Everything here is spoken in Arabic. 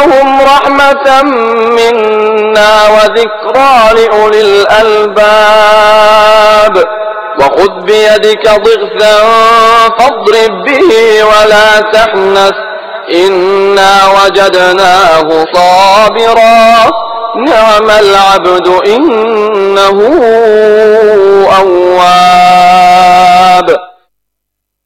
وزدناهم رحمة منا وذكرى لأولي الألباب. وخذ بيدك ضغثا فاضرب به ولا تحنث إنا وجدناه صابرا نعم العبد إنه أواب.